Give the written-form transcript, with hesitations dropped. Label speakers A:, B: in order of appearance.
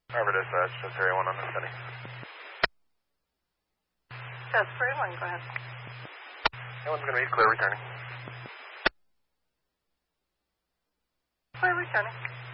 A: Harvard Dispatch, just area 1 on the city.
B: That's 31, go ahead.
A: One's going to be clear returning.
B: Clear returning.